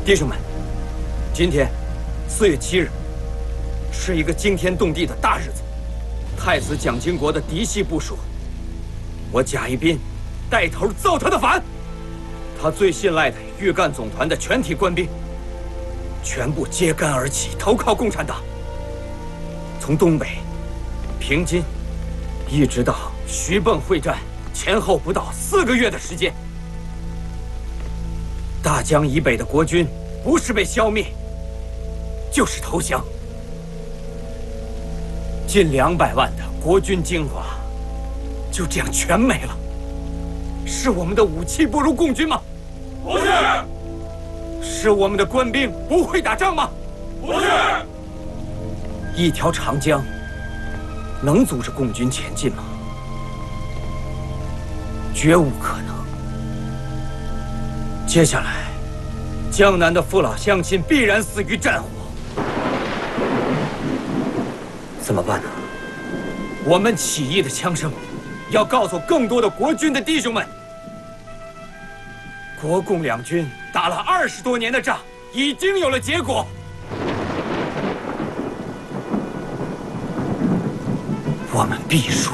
弟兄们，今天4月7日是一个惊天动地的大日子。太子蒋经国的嫡系部属，我贾一斌带头造他的反。他最信赖的豫赣总团的全体官兵，全部揭竿而起，投靠共产党。从东北、平津，一直到徐蚌会战，前后不到4个月的时间。大江以北的国军，不是被消灭，就是投降。近200万的国军精华，就这样全没了。是我们的武器不如共军吗？ 不是。 是我们的官兵不会打仗吗？ 不是。 一条长江，能阻止共军前进吗？绝无可能。接下来，江南的父老乡亲必然死于战火。怎么办呢？我们起义的枪声，要告诉更多的国军的弟兄们，国共两军打了20多年的仗，已经有了结果。我们必输，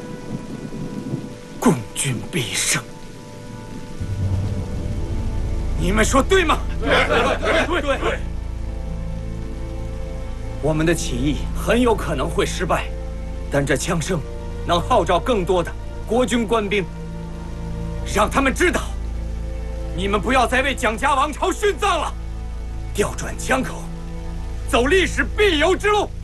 共军必胜。你们说对吗？对。我们的起义很有可能会失败，但这枪声能号召更多的国军官兵，让他们知道，你们不要再为蒋家王朝殉葬了，调转枪口，走历史必由之路。